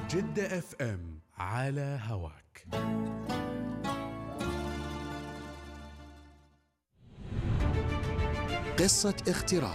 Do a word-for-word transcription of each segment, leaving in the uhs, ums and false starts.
جدة اف ام على هواك. قصة اختراع.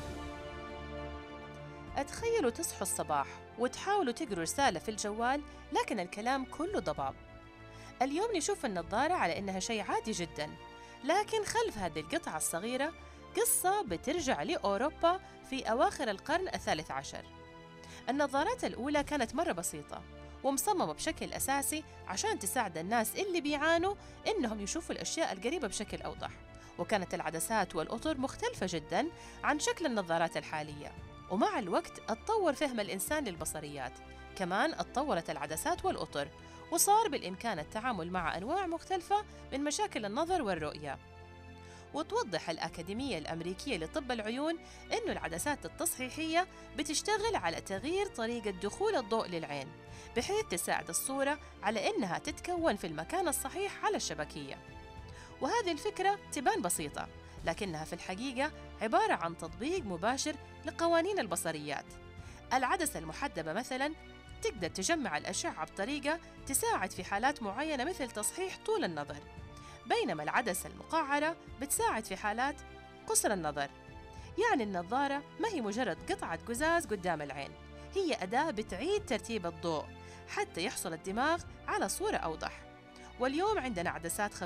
أتخيلوا تصحوا الصباح وتحاولوا تقروا رسالة في الجوال لكن الكلام كله ضباب. اليوم نشوف النظارة على إنها شيء عادي جداً، لكن خلف هذه القطعة الصغيرة قصة بترجع لأوروبا في أواخر القرن الثالث عشر. النظارات الأولى كانت مرة بسيطة ومصممة بشكل أساسي عشان تساعد الناس اللي بيعانوا إنهم يشوفوا الأشياء القريبة بشكل أوضح، وكانت العدسات والأطر مختلفة جداً عن شكل النظارات الحالية. ومع الوقت اتطور فهم الإنسان للبصريات، كمان اتطورت العدسات والأطر وصار بالإمكان التعامل مع أنواع مختلفة من مشاكل النظر والرؤية. وتوضح الأكاديمية الأمريكية لطب العيون إنه العدسات التصحيحية بتشتغل على تغيير طريقة دخول الضوء للعين بحيث تساعد الصورة على إنها تتكون في المكان الصحيح على الشبكية. وهذه الفكرة تبان بسيطة، لكنها في الحقيقة عبارة عن تطبيق مباشر لقوانين البصريات. العدسة المحدبة مثلاً تقدر تجمع الأشعة بطريقة تساعد في حالات معينة مثل تصحيح طول النظر، بينما العدسة المقعرة بتساعد في حالات قصر النظر. يعني النظارة ما هي مجرد قطعة قزاز قدام العين، هي أداة بتعيد ترتيب الضوء حتى يحصل الدماغ على صورة أوضح. واليوم عندنا عدسات